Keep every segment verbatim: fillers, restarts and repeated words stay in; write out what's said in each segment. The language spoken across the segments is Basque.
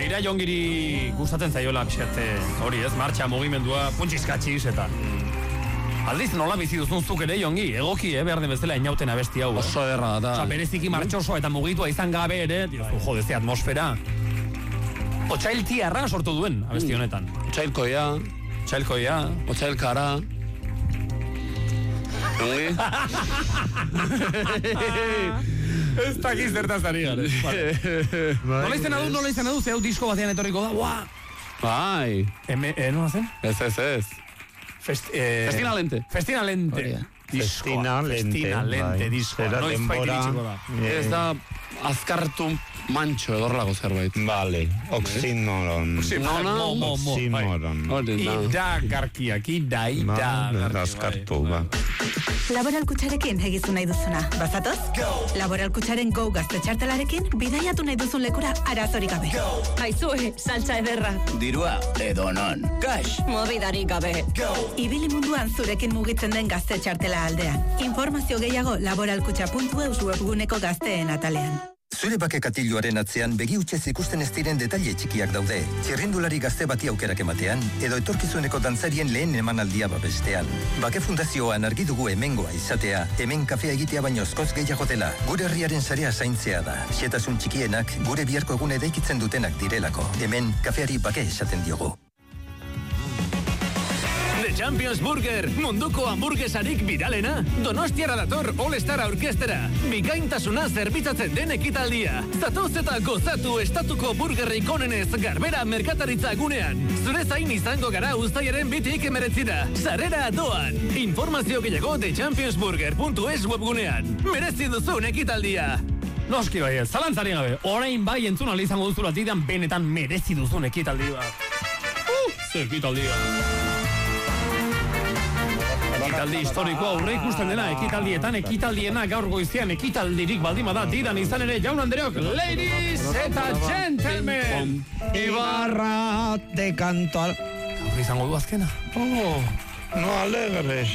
Ira jongiri gustatzen zaiola pixate, hori ez, martxa, mugimendua, puntxizkatxiz eta... Aldiz nola bizi duzun zuk ere jongi, egoki, eh, behar den bezala inauten abesti hau. Oso ederra da. Osa, bereziki martxoso eta mugitua izan gabe ere, diozu, jode, ze atmosfera. Otsailtiarra sortu duen abesti honetan. Otsailkoia. Otsailkoia. Otsailkara. Jongi? Ez takiz zertaz ari garen. Nola izan adu, nola izan adu, ze hau disko batean etorriko da, ua! Bai. Eme, eh, nola zen? Ez, ez, ez. Fest, eh, Festina Lente. Festina Lente. Festina Lente. Festina Lente, diskoa. Zera Noiz denbora. Ez da azkartu mantxo edorlago zerbait. Vale, oxímoron. Mo, mo, mo. Oxímoron. Ida garkiak, ida, ida garkiak. Azkartu, ba. Laboral Kutxarekin egizu nahi duzuna. Bazatoz? Laboral Kutxaren Go gazte txartelarekin bidaiatu nahi duzun lekura arazorik gabe. Aizue, saltza ederra. Dirua, edo non. Cash. Mobidarik gabe. Ibili munduan zurekin mugitzen den gazte txartela aldean. Informazio gehiago laboralkutxa puntu eus webguneko gazteen atalean. Zure bake katiluaren atzean begi hutsez ikusten ez diren detaile txikiak daude. Txirrindulari gazte bati aukerak ematean, edo etorkizuneko dantzarien lehen emanaldia babestean. Bake Fundazioan argi dugu hemengoa izatea, hemen kafea egitea baino askoz gehiago dela. Gure herriaren sarea zaintzea da. Xetasun txikienak gure biharko egune daikitzen dutenak direlako. Hemen kafeari bake esaten diogu. The Champions Burger, munduko hamburguesarik biralena. Donostiara dator All-Star Orkestera. Bikaintasuna zerbitzatzen den ekitaldia. Zatoz eta gozatu estatuko burgerrik onenez Garbera merkataritza gunean. Zure zain izango gara uztailaren bitik emeretzira. Sarera doan. Informazio gehiago the champions burger puntu es webgunean. Merezi duzun ekitaldia. Noski bai ez, zalantzari gabe. Orain bai entzun ala izango duzula didan benetan merezi duzun ekitaldi bat. Uh, ze ekitaldia. Ekitaldi historikoa aurre ikusten dena, ekitaldietan, ekitaldiena gaur goizean, ekitaldirik baldima da, didan izan ere, jaun Andreok, ladies eta gentlemen! Ibarra de canto al... Gaur izango du azkena. Oh, no alegres.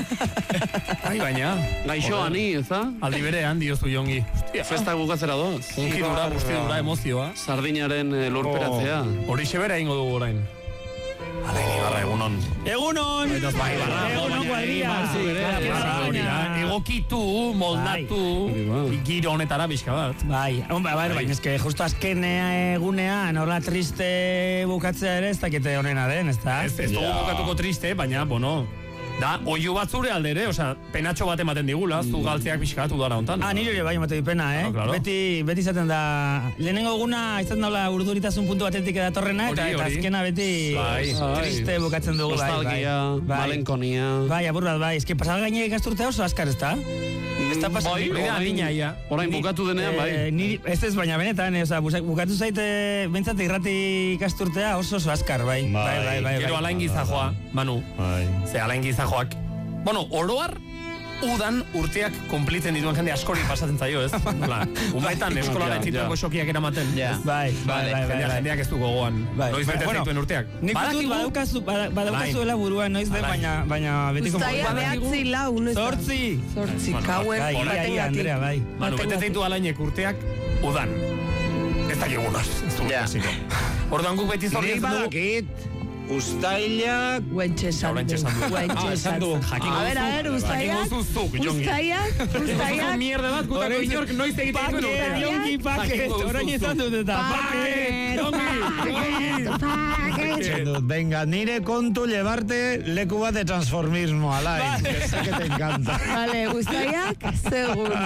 Ai, baina. Gaixo ani, ez da? Aldi berean, diozu jongi. Festak bukatzera doaz. Unkidura, guztidura, emozioa. Sardinaren lurperatzea. Hori xebera ingo dugu orain. Alain Ibarra, egunon. Egunon! Egunon, guadria. Egokitu, moldatu, giro honetara bizka bat. Bai, baina eske, justo azken egunean, horla triste bukatzea ere, ez dakite honena den, ez da? Ez, ez dugu bukatuko triste, baina, bueno... Da, oiu bat zure aldere, osea, penatxo bat ematen digula, zu galtzeak pixkatu dara hontan. Ah, nire bai ematen dipena, eh? Claro, claro. Beti, beti izaten da, lehenengo eguna izaten daula urduritasun puntu batetik edatorrena, eta, eta azkena beti bai, triste bukatzen dugu. Nostalgia, bai, malenkonia. Bai, apur bat, bai, eski pasal gaine ikasturtea oso askar, ez da? Ez da pasal bai, orain, orain bukatu denean, bai. Eh, niri, ez ez, baina benetan, eh, oza, bukatu zaite, bentsat irrati ikasturtea oso oso askar, bai. Bai, bai, bai, bai. Gero Alain Gizajoa, Manu. Bai. Ze Alain Gizajoak, bueno, oroar, udan urteak konplitzen dituen jende askori pasatzen zaio, ez? Umetan, eskolara etxituako xokiak eramaten. Bai, bai, bai. Jendeak ez du gogoan. Noiz bete dituen urteak. Nik dut badaukazuela buruan noiz den, baina betiko... Uztaia behatzi lau, noiz da? Zortzi! Zortzi, kauen, baten gati. Bai, Manu, bete zaitu Alainek urteak, udan. Ez dakigu naz. Orduan guk beti zorri ez dugu... Uztailak... Guentxe esan du. Guentxe esan du. A ver, a ver, uztailak. Uztailak, uztailak. Mierde bat, gutako inork noiz egiten duen urtean. Jongi, paket, orain izan dut eta. Paket, jongi, paket. Venga, nire kontu llevarte leku bat de transformismo, Alain. Que sé que te encanta. Vale, uztailak, segun.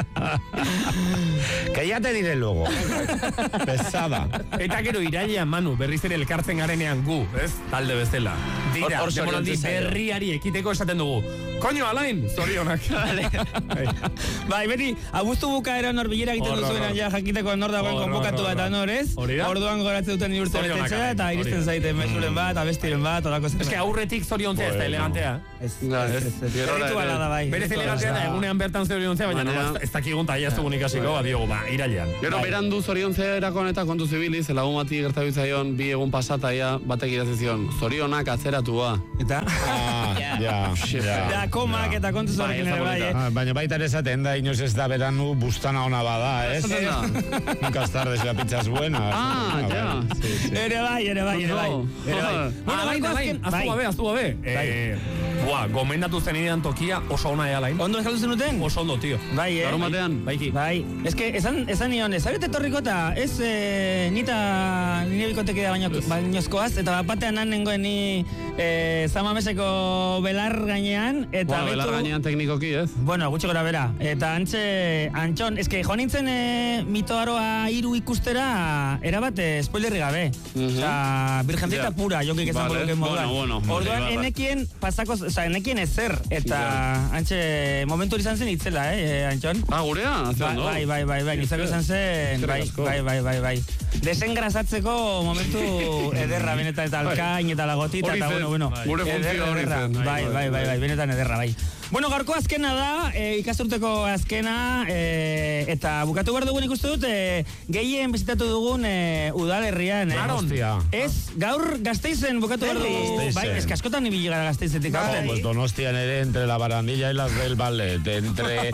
Que ya te diré luego. Pesada. Eta gero irailean, Manu, berriz ere elkartzen garenean gu, ez? Talde bezala. Dira, demoraldi berriari ekiteko esaten dugu. Koño, Alain, zorionak. Bai, beti, abuztu bukaera nor bilera egiten duzuenan ja jakiteko nor dagoen konbokatu bat anor, ez? Orduan goratzen duten urte betetzea eta iristen zaite mezuren bat, abestiren bat, olako zen. Ez que aurretik zoriontzea ez da elegantea. Ez, rituala da, bai. Berez elegantea da, egunean bertan zoriontzea, baina ez dakigun taia ez dugun ikasiko, ba, diogu, ba, irailean. Gero, berandu zoriontzea erakon eta kontu zibiliz, lagun bati gertabitzaion bi egun pasataia batek idazizion. Zorionak atzera Ateratua. Eta? Ah, ja, ja. Da, komak eta kontuz horrekin ere bai, eh? Baina baita ere esaten da, inoz ez da beranu bustana ona bada, ez? Nunca es tarde, la pizza es buena. Ah, ja. Ere bai, ere bai, ere bai. Bueno, bai, bai, aztu gabe, aztu gabe. Buah, gomendatu zenidean tokia oso ona ealain. Ondo eskaldu zenuten? Oso ondo, tio. Bai, eh? Gaur batean? Baiki. Bai, ez que, esan, esan nion, ez zarete torrikota, ez eh, nita nire bikoteke da baino, bainozkoaz, eta batean han nengoen ni eh, Zamameseko belar gainean, eta Boa, belar gainean teknikoki, ez? Bueno, gutxi gora bera. Eta antxe, antxon, ez que joan nintzen e, mitoaroa hiru ikustera, erabat, eh, spoilerri gabe. Osa, virgencita Yeah. pura, jokik esan Vale, boluken moduan. bueno, bueno, Orduan, vale, vale. enekien pasako, oza, enekien ezer, eta Yeah. antxe, momentu hori izan zen itzela, eh, Antxon? Ah, gurea? Bai, bai, bai, bai, bai, nizako izan zen, bai, bai, bai, bai, bai. Desengrasatzeko momentu ederra, benetan, eta alkain, eta lagotita, eta bueno, bueno. Gure funtzio hori zen. Bai, bai, bai, bai, benetan ederra, bai. Bueno, gaurko azkena da, e, ikasturteko azkena, e, eta bukatu behar dugun ikustu dut, e, gehien bizitatu dugun e, udalerrian. Hostia. Ez, gaur Gasteizen bukatu behar dugu, bai, ez kaskotan ibili gara Gasteizetik. No, pues Donostian ere entre la barandilla y las del ballet, entre...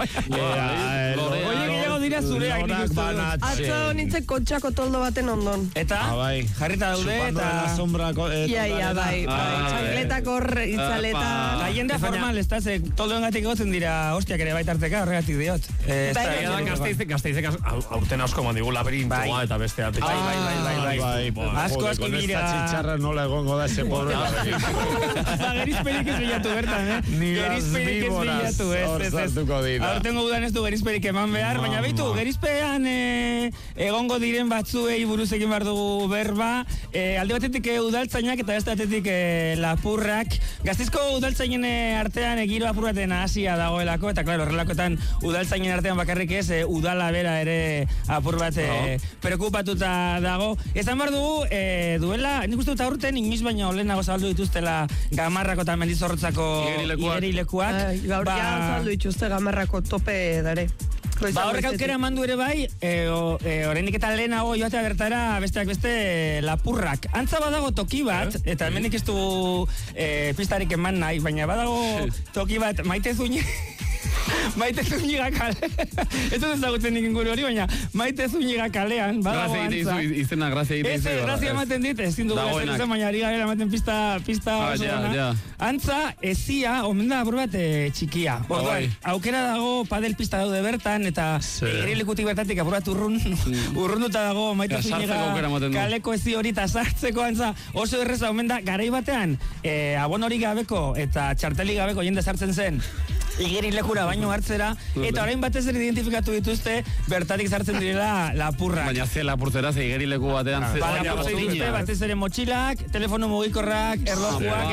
Oie, gehiago dira zureak nik uste dut. Atzo nintzen kontxako toldo baten ondon. Eta, jarrita daude, eta... Ia, ia, bai, bai. Txankletak hor, itzaleta... La jendea formal, ez da, ze toldoen gatik egotzen dira, hostiak ere baitarteka, horregatik diot. Gazteizek, gazteizek aurten asko mandigu laberintoa eta beste arte. Bai, bai, bai, bai. Asko, asko gira... Con esta chicharra nola egongo da ese pobre laberinto. Ba, gerizperik ez bilatu bertan, eh? Ni las víboras hor sartuko dira. Aurtengo udan ez du gerizperik eman behar, baina baitu, gerizpean egongo diren batzuei buruz egin behar dugu berba, alde batetik udaltzainak eta beste batetik lapurrak. Gazteizko udaltzainen artean giro apur baten hasia dagoelako, eta klaro, horrelakoetan udaltzainen artean bakarrik ez, udala bera ere apur bat preokupatuta dago. Ezan behar dugu, duela, nik uste dut aurten, inoiz baina olenago zabaldu dituztela Gamarrako eta Mendizorrotzako igerilekuak. Gaur ja zabaldu dituzte Gamarrako tope dare. Ba, horrek aukera mandu ere bai, horrendik eta lehenago joatea bertara besteak beste lapurrak. Antza badago toki bat, eta hemenik ez du pistarik eman nahi, baina badago toki bat, maite zuñi... Maite Zúñiga kale. Ez dut ezagutzen nik inguru hori, baina Maite Zúñiga kalean, badago antza. Izena, grazia egite izu. Ez, grazia ematen dit, ezin dugu ez zen, baina ari gara ematen pista, pista oso dana. Antza, ezia, omen da apur bat txikia. Orduan, aukera dago, padel pista daude bertan, eta igerilekutik bertatik apur bat urrun, urrunduta dago Maite Zúñiga kaleko ezi hori, eta sartzeko antza oso erreza omen da, garai batean, abonorik gabeko eta txartelik gabeko jende sartzen zen, igerilekura baino hartzera, eta orain batez ere identifikatu dituzte bertatik sartzen direla lapurrak. Baina ze lapurtzera, ze igerileku batean ze... Ba, lapurtzen dituzte batez ere motxilak, telefono mugikorrak, erlojuak,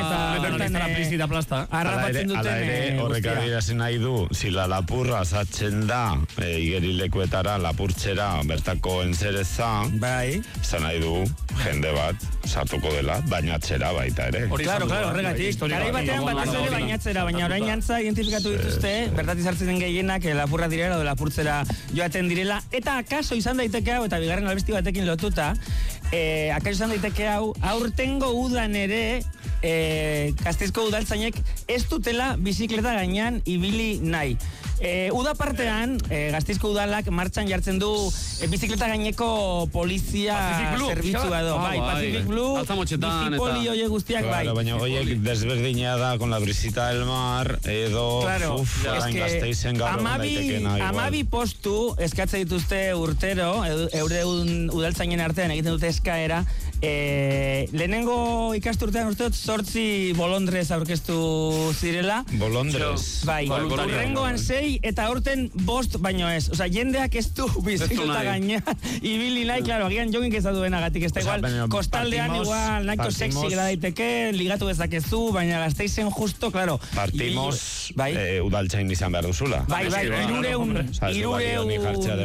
eta harrapatzen duten... Ala ere, horrek adierazten nahi du, si la lapurra sartzen da igerilekuetara, lapurtzera, bertako entzereza, zan nahi du, jende bat, sartuko dela, bainatzera baita ere. Claro, claro, horregatik. Garai batean batez ere bainatzera, baina orain antza identifikatu dituzte, bertatik sartzen den gehienak lapurra direla edo lapurtzera joaten direla, eta akaso izan daiteke hau, eta bigarren albesti batekin lotuta, akaso izan daiteke hau, aurtengo udan ere, Gasteizko udaltzainek ez dutela bizikleta gainean ibili nahi. E, uda partean, e, Gasteizko udalak martxan jartzen du e, bizikleta gaineko polizia zerbitzua do. Bai, Pacific Blue, bizipoli oie guztiak, bai. Baina oiek desberdina da, con la brisita del mar, edo, claro, uf, orain Gasteizen gaur egon daitekena igual. Amabi postu eskatze dituzte urtero, eure udaltzainen artean egiten dute eskaera, e, lehenengo ikasturtean uste dut zortzi bolondrez aurkeztu zirela. Bolondrez? Bai, urrengoan sei, eta aurten bost baino ez. Osa, jendeak ez du bizikleta gainean ibili nahi, klaro, agian jogin ez da duenagatik. Ez da igual, kostaldean igual, nahiko sexy gara daiteke, ligatu dezakezu, baina Gasteizen justo, klaro. Partimos udaltzain izan behar duzula. Bai, bai, irureun, irureun,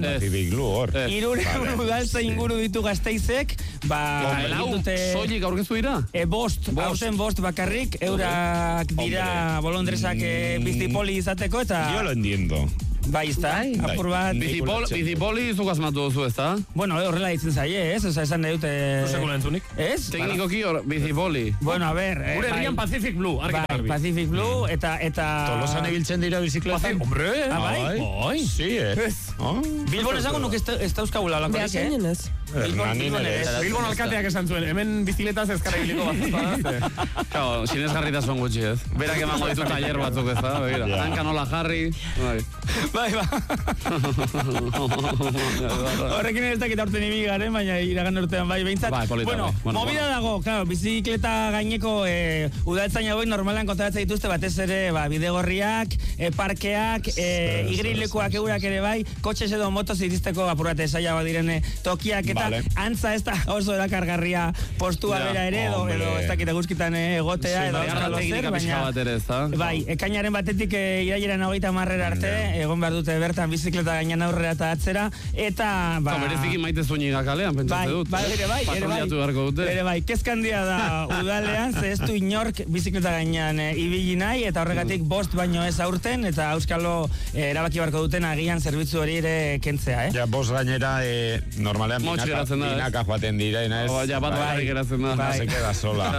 irureun udaltzain inguru ditu Gasteizek, ba, soilik aurkeztu dira? Bost, aurten bost bakarrik, eurak dira bolondrezak biztipoli izateko, eta... Yo lo entiendo. Bai, ez da, apur bat. Bizipoli zuk asmatu duzu, ez da? Bueno, horrela ditzen zaie, ez? Osa, esan nahi dute... Zuzekula entzunik. Ez? Teknikoki hor, bizipoli. Bueno, a ber... Gure herrian Pacific Blue, argi garbi. Pacific Blue, eta... Tolosan ibiltzen dira bizikletan? Hombre! Ah, bai? Bai? Sí, eh? Bilbon esango nuke ez dauzkagula lako. Beha zeinen ez. Bilbon alkateak esan zuen, hemen bizikletaz ezkara ibiliko bat. Claro, sinesgarritasun gutxi, ez? Berak emango ditu taller batzuk, ez da? Begira, hanka nola jarri... Bai, ba. Horrekin ez dakit aurten ibi garen, baina iragan urtean bai behintzat. Bueno, movida dago, claro, bizikleta gaineko udaltzaina hauek normalan kontatzen dituzte batez ere bidegorriak, parkeak, igrilekoak eurak ere bai, kotxez edo motoz iristeko apurate saia badirene tokiak eta antza ez da oso erakargarria postua bera ere edo ez dakit eguzkitan egotea edo euskalo zer, baina bai, ekainaren batetik iraileran hogeita marrera arte egon behar dute bertan bizikleta gainean aurrera eta atzera eta ba... Bereziki maite zuñiga kalean, pentsatze dut. Bai, ere bai, ere bai, ere bai, kezkandia da udalean, ze ez du inork bizikleta gainean ibili nahi eta horregatik bost baino ez aurten eta euskalo erabaki barko duten agian zerbitzu hori ere kentzea, eh? Ja, bost gainera normalean binaka joaten dira, ez? Ja, bat bakarrik geratzen da. No se queda sola.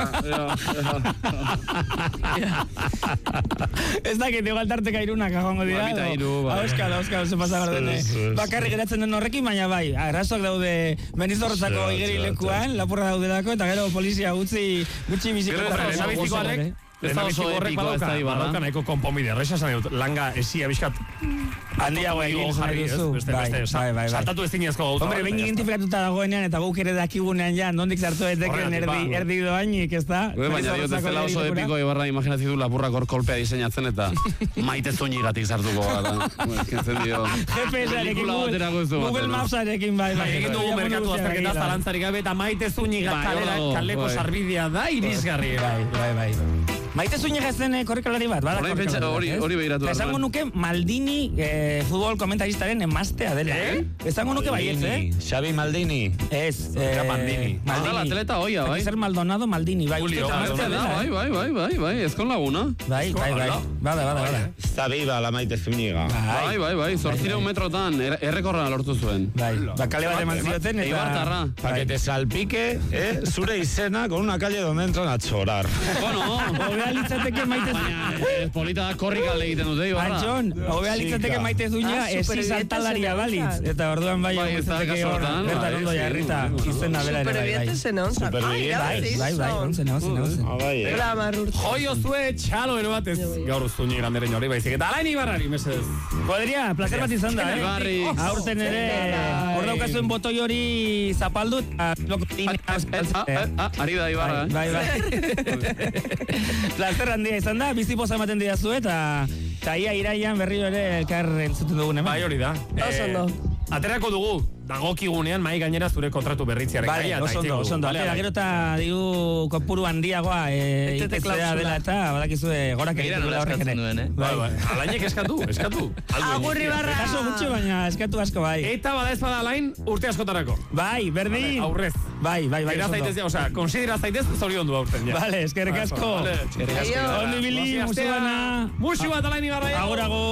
Ez dakit, igual tarteka irunak joango dira. Bita iru, bai. Euskal, euskal, ze pasa gardene. Bakarrik geratzen den horrekin, baina bai, arrazoak daude Menizorrotzako igerilekuan, lapurra daudelako, eta gero polizia gutxi gutxi bizikleta. Gero, ez da oso epikoa ez da ibarra. Nahiko konponbide, erresa esan dut, langa esia bizkat handiago egin jarri duzu. Saltatu ez zinezko gauza. Hombre, behin identifikatuta dagoenean eta guk ere dakigunean ja, nondik sartu eteken erdi doainik, ez da? Baina diot, ez dela oso epiko ibarra, imaginatzen du lapurrak hor kolpea diseinatzen eta maite zuñigatik sartuko gara. Eskentzen dio. G P S-arekin, Google Maps-arekin, bai, bai. Egin dugu merkatu azterketa zalantzarik gabe eta maite zuñigat kaleko sarbidea da irisgarri. Bai, bai, bai. Maite zuñiga zen korrikalari bat, bada korrikalari. Hori behiratu. Esango nuke Maldini futbol komentaristaren emaztea dela, eh? Esango nuke baietz, eh? Xabi Maldini. Ez. Era Maldini. Maldini. Atleta hoia, bai. Zer Maldonado Maldini, bai. Julio Maldonado, bai, bai, bai, bai, bai. Ezkon laguna. Bai, bai, bai. Bada, bada, bada. Está viva la Maite Zuniga. Bai, bai, bai. Zortzireun metrotan errekorra lortu zuen. Bai. Bakale bat eman zioten eta... Eibartarra. Pa que te salpique, eh? Zure izena con una calle donde entran a chorar. Bueno, hobea litzateke maite... Baina, polita korrikalde egiten dute, Ibarra. Antxon, hobea litzateke maite zuña esi saltalaria balitz. Eta orduan bai hor litzateke hor bertan ondo jarrita izena bela ere bai. Superviviente zen hon, zan. Bai, bai, bai, onzen, onzen, onzen. Joio zue txalo ero batez. Gaur zuñi granderen hori baizik. Eta alain Ibarrari, mesedez. Podria, placer bat izan da, eh? Ibarri. Aurten ere, hor daukazuen botoi hori zapaldut. Ari da, Ibarra, eh? Bai, bai. Placer handia izan da, bizipoza ematen dira zu eta ia iraian berriro ere elkar entzuten dugun, hemen. Bai, hori da. Oso ondo. Aterako dugu, dagokigunean mai gainera zure kontratu berritziaren gaia. Bai, oso ondo, oso ondo. Atera, gero eta digu kopuru handiagoa itetzea dela eta badakizue gorak egitula horrek ere. Bai, bai. Alainek eskatu, eskatu. Agurri barra. Kaso gutxi, baina eskatu asko bai. Eta bada ez bada alain urte askotarako. Bai, berdin. Aurrez. Bai, bai, bai. Era zaitez, o sea, konsidera zaitez zorion du aurten, ja. Vale, eskerrik asko. Eskerrik asko. Ondo ibili, musu bana. Musu bat alain Ibarra. Agorago.